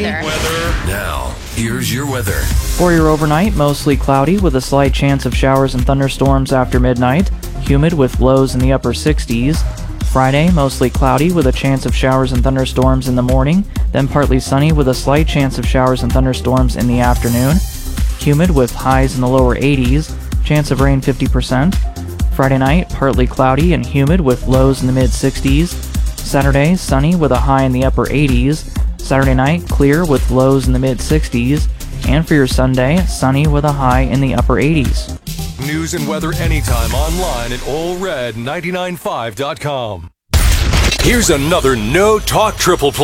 weather. Now, here's your weather. For your overnight, mostly cloudy with a slight chance of showers and thunderstorms after midnight. Humid with lows in the upper 60s. Friday, mostly cloudy with a chance of showers and thunderstorms in the morning, then partly sunny with a slight chance of showers and thunderstorms in the afternoon. Humid with highs in the lower 80s, chance of rain 50%. Friday night, partly cloudy and humid with lows in the mid-60s. Saturday, sunny with a high in the upper 80s. Saturday night, clear with lows in the mid-60s. And for your Sunday, sunny with a high in the upper 80s. News and weather anytime online at allred995.com. Here's another No Talk Triple Play.